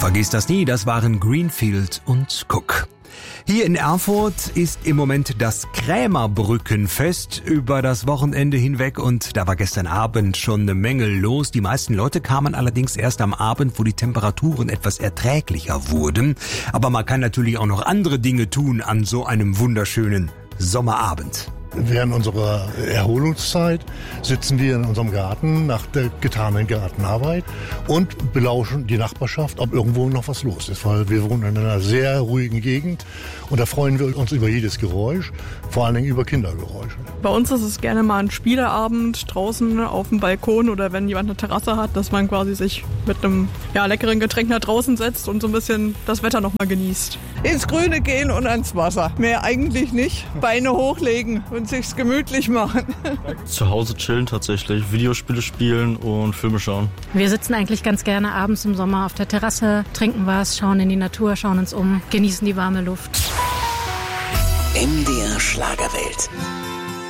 Vergiss das nie, das waren Greenfield und Cook. Hier in Erfurt ist im Moment das Krämerbrückenfest über das Wochenende hinweg und da war gestern Abend schon eine Menge los. Die meisten Leute kamen allerdings erst am Abend, wo die Temperaturen etwas erträglicher wurden. Aber man kann natürlich auch noch andere Dinge tun an so einem wunderschönen Sommerabend. Während unserer Erholungszeit sitzen wir in unserem Garten nach der getanen Gartenarbeit und belauschen die Nachbarschaft, ob irgendwo noch was los ist. Weil wir wohnen in einer sehr ruhigen Gegend und da freuen wir uns über jedes Geräusch, vor allen Dingen über Kindergeräusche. Bei uns ist es gerne mal ein Spieleabend draußen auf dem Balkon oder wenn jemand eine Terrasse hat, dass man quasi sich mit einem leckeren Getränk nach draußen setzt und so ein bisschen das Wetter noch mal genießt. Ins Grüne gehen und ans Wasser. Mehr eigentlich nicht. Beine hochlegen und sich's gemütlich machen. Zu Hause chillen tatsächlich, Videospiele spielen und Filme schauen. Wir sitzen eigentlich ganz gerne abends im Sommer auf der Terrasse, trinken was, schauen in die Natur, schauen uns um, genießen die warme Luft. MDR Schlagerwelt.